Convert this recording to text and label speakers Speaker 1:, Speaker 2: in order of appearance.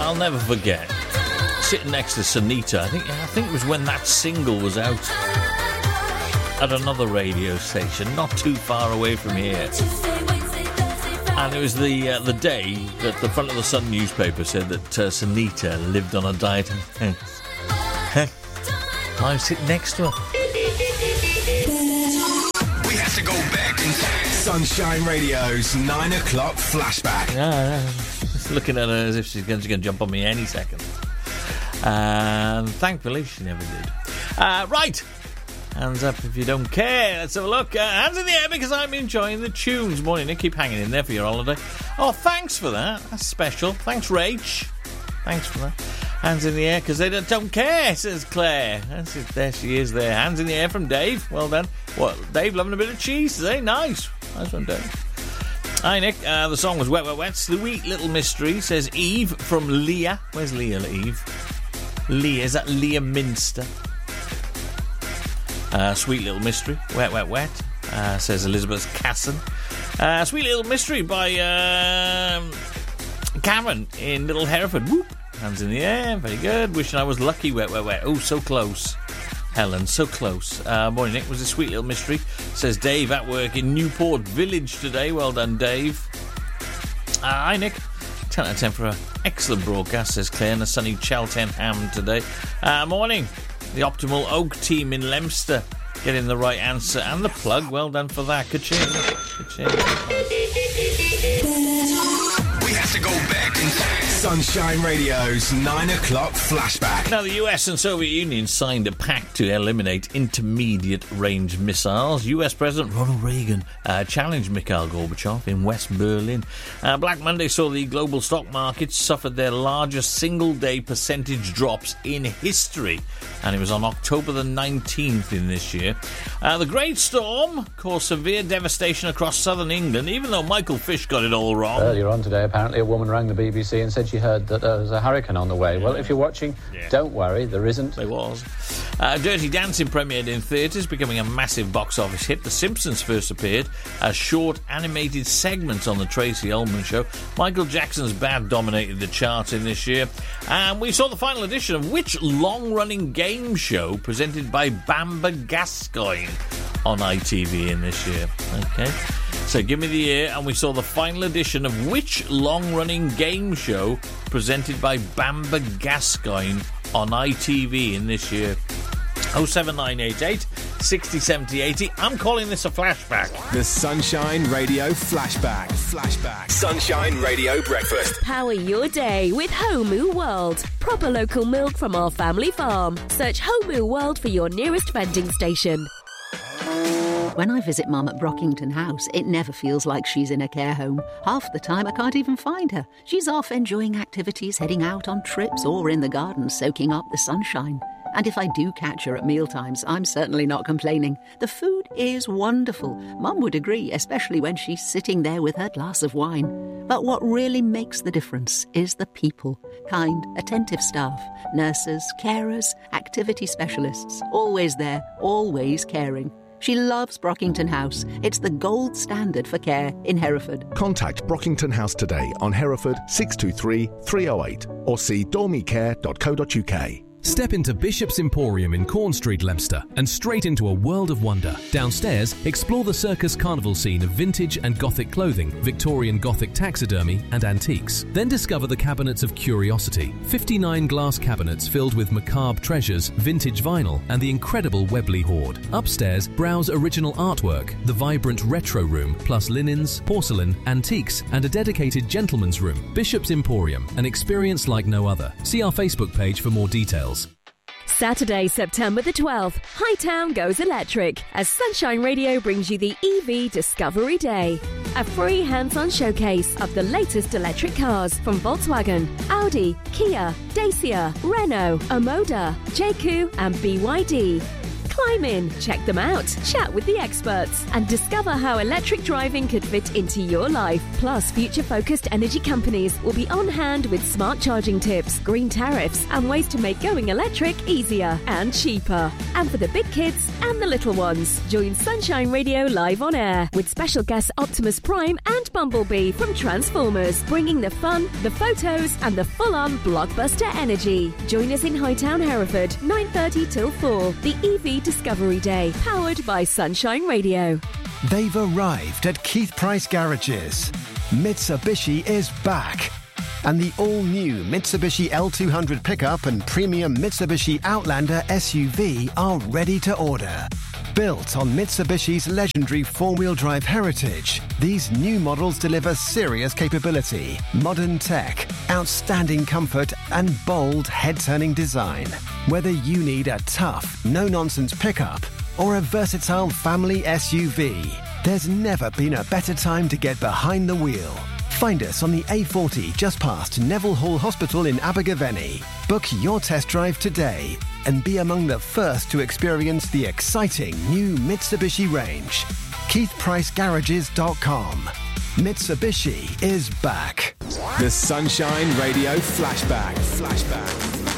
Speaker 1: I'll never forget sitting next to Sunita. I think it was when that single was out at another radio station not too far away from here. And it was the day that the front of the Sun newspaper said that Sunita lived on a diet. I'm sitting next to her.
Speaker 2: We have to go back in time. Sunshine Radio's 9 o'clock flashback.
Speaker 1: Just looking at her as if she's going to jump on me any second. And thankfully she never did. Right. Hands up if you don't care. Let's have a look. Hands in the air because I'm enjoying the tunes. Morning, Nick. Keep hanging in there for your holiday. Oh, thanks for that. That's special. Thanks, Rach. Thanks for that. Hands in the air because they don't care, says Claire. There she is there. Hands in the air from Dave. Well done. What? Dave loving a bit of cheese today. Nice. Nice one, Dave. Hi, Nick. The song was Wet, Wet, Wet. Sweet Little Mystery, says Eve from Leah. Where's Leah, Eve? Leah. Is that Leah Minster? Sweet Little Mystery, Wet, Wet, Wet, says Elizabeth Casson. Sweet Little Mystery by Cameron in Little Hereford. Whoop. Hands in the air, very good. Wishing I was lucky, Wet, Wet, Wet. Oh, so close. Helen, so close. Morning, Nick. Was a Sweet Little Mystery, says Dave at work in Newport Village today. Well done, Dave. Hi, Nick. 10 out of 10 for an excellent broadcast, says Claire, and a sunny Cheltenham today. Morning. The Optimal Oak team in Leicester getting the right answer and the plug. Well done for that. Ka-ching. Ka-ching.
Speaker 2: We have to go back in time. Sunshine Radio's 9 o'clock flashback.
Speaker 1: Now, the US and Soviet Union signed a pact to eliminate intermediate-range missiles. US President Ronald Reagan challenged Mikhail Gorbachev in West Berlin. Black Monday saw the global stock markets suffered their largest single-day percentage drops in history, and it was on October the 19th in this year. The Great Storm caused severe devastation across southern England, even though Michael Fish got it all wrong.
Speaker 3: Earlier on today, apparently, a woman rang the BBC and said she heard that there was a hurricane on the way. Well, if you're watching, don't worry, there isn't.
Speaker 1: There was. Dirty Dancing premiered in theatres, becoming a massive box office hit. The Simpsons first appeared as short animated segments on the Tracy Ullman Show. Michael Jackson's Bad dominated the charts in this year. And we saw the final edition of which long-running game show presented by Bamba Gascoigne on ITV in this year? Okay. So give me the year, and we saw the final edition of which long-running game show presented by Bamba Gascoigne on ITV in this year? 07988 60 70 80. I'm calling this a flashback.
Speaker 2: The Sunshine Radio Flashback. Sunshine Radio Breakfast.
Speaker 4: Power your day with Homu World. Proper local milk from our family farm. Search Homu World for your nearest vending station.
Speaker 5: When I visit Mum at Brockington House, it never feels like she's in a care home. Half the time I can't even find her. She's off enjoying activities, heading out on trips, or in the garden soaking up the sunshine. And if I do catch her at mealtimes, I'm certainly not complaining. The food is wonderful. Mum would agree, especially when she's sitting there with her glass of wine. But what really makes the difference is the people. Kind, attentive staff, nurses, carers, activity specialists. Always there, always caring. She loves Brockington House. It's the gold standard for care in Hereford.
Speaker 6: Contact Brockington House today on Hereford 623 308 or see dormicare.co.uk.
Speaker 7: Step into Bishop's Emporium in Corn Street, Leicester, and straight into a world of wonder. Downstairs, explore the circus carnival scene of vintage and Gothic clothing, Victorian Gothic taxidermy, and antiques. Then discover the cabinets of curiosity. 59 glass cabinets filled with macabre treasures, vintage vinyl, and the incredible Webley hoard. Upstairs, browse original artwork, the vibrant retro room, plus linens, porcelain, antiques, and a dedicated gentleman's room. Bishop's Emporium, an experience like no other. See our Facebook page for more details.
Speaker 4: Saturday, September the 12th, Hightown goes electric as Sunshine Radio brings you the EV Discovery Day. A free hands-on showcase of the latest electric cars from Volkswagen, Audi, Kia, Dacia, Renault, Omoda, JQ and BYD. Climb in, check them out, chat with the experts, and discover how electric driving could fit into your life. Plus, future-focused energy companies will be on hand with smart charging tips, green tariffs, and ways to make going electric easier and cheaper. And for the big kids and the little ones, join Sunshine Radio live on air with special guests Optimus Prime and Bumblebee from Transformers, bringing the fun, the photos, and the full-on blockbuster energy. Join us in Hightown, Hereford, 9:30 till 4, the EV Discovery Day, powered by Sunshine Radio.
Speaker 8: They've arrived at Keith Price Garages. Mitsubishi is back. And the all-new Mitsubishi L200 pickup and premium Mitsubishi Outlander SUV are ready to order. Built on Mitsubishi's legendary four-wheel drive heritage, these new models deliver serious capability, modern tech, outstanding comfort, and bold head-turning design. Whether you need a tough, no-nonsense pickup or a versatile family SUV, there's never been a better time to get behind the wheel. Find us on the A40 just past Neville Hall Hospital in Abergavenny. Book your test drive today and be among the first to experience the exciting new Mitsubishi range. KeithPriceGarages.com. Mitsubishi is back.
Speaker 2: The Sunshine Radio Flashback.